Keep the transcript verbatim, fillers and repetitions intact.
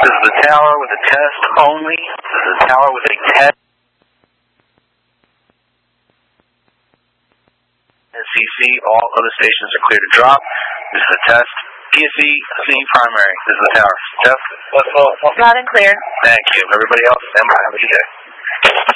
This is the tower with a test only. This is the tower with a test. S C C, all other stations are clear to drop. This is the test. P S E, scene primary. This is the tower. Test. Loud and clear. Thank you. Everybody else, stand by. Have a good day.